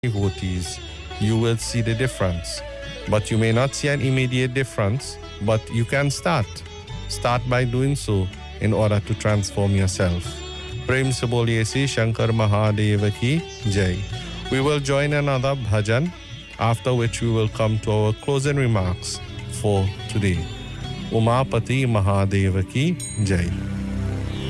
devotees, you will see the difference. But you may not see an immediate difference, but you can start. Start by doing so in order to transform yourself. Prem se boliye Sri Shankar Mahadeva ki Jai. We will join another bhajan, after which we will come to our closing remarks for today. Umapati Mahadeva ki Jai.